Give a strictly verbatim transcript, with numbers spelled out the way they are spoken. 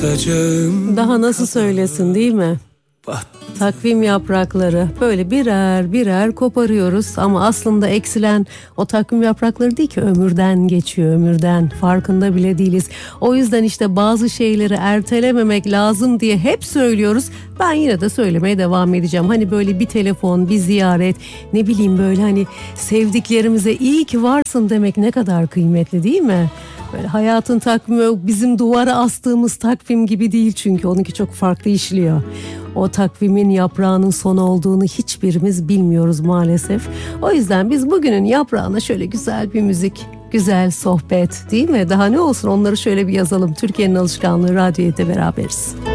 Daha nasıl söylesin, değil mi? Takvim yaprakları böyle birer birer koparıyoruz ama aslında eksilen o takvim yaprakları değil ki, ömürden geçiyor, ömürden, farkında bile değiliz. O yüzden işte bazı şeyleri ertelememek lazım diye hep söylüyoruz. Ben yine de söylemeye devam edeceğim. Hani böyle bir telefon, bir ziyaret, ne bileyim böyle hani sevdiklerimize iyi ki varsın demek ne kadar kıymetli, değil mi? Böyle hayatın takvimi bizim duvara astığımız takvim gibi değil, çünkü onunki çok farklı işliyor. O takvimin yaprağının sonu olduğunu hiçbirimiz bilmiyoruz maalesef. O yüzden biz bugünün yaprağına şöyle güzel bir müzik, güzel sohbet, değil mi? Daha ne olsun, onları şöyle bir yazalım. Türkiye'nin alışkanlığı Radyo Y'de beraberiz.